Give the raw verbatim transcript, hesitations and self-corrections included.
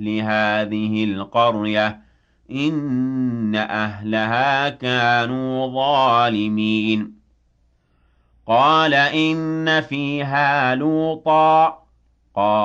أهل هذه القرية إن أهلها كانوا ظالمين قال إن فيها لوطا